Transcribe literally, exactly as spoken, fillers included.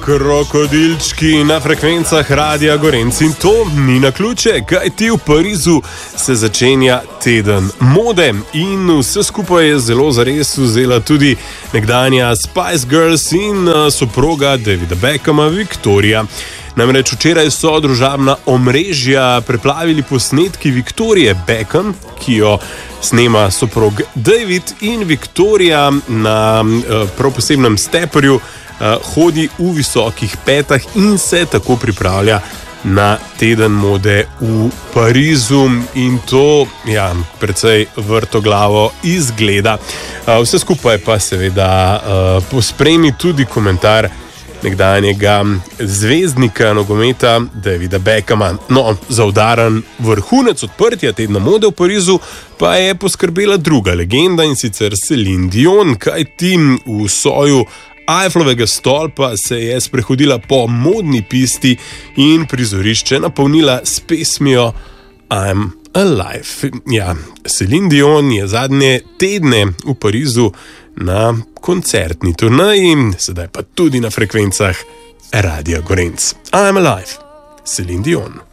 Krokodilčki na frekvencah Radia Gorenc in to ni naključje, kajti v Parizu se začenja teden mode in vse skupaj je zelo zares vzela tudi nekdanja Spice Girls in soproga Davida Beckhama Victoria. Namreč včeraj so družabna omrežja preplavili posnetki Victorije Beckham, ki jo snema soprog David, in Victoria na prav posebnem steperju hodi v visokih petah in se tako pripravlja na teden mode v Parizu in to, ja, precej vrtoglavo izgleda. Vse skupaj pa seveda pospremi tudi komentar nekdanjega zvezdnika nogometa Davida Beckhama. No, za udaren vrhunec odprtja tedna mode v Parizu pa je poskrbela druga legenda, in sicer Celine Dion, kajti v soju Eiffelovega stolpa se je sprehodila po modni pisti in prizorišče napolnila s pesmijo I'm Alive. Ja, Celine Dion je zadnje tedne v Parizu na koncertni turneji, sedaj pa tudi na frekvencah Radia Gorenc. I'm Alive, Celine Dion.